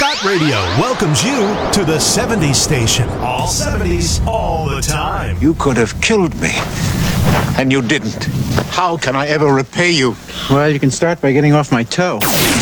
Scott Radio welcomes you to the 70s station. All 70s, all the time. You could have killed me, and you didn't. How can I ever repay you? Well, you can start by getting off my toe.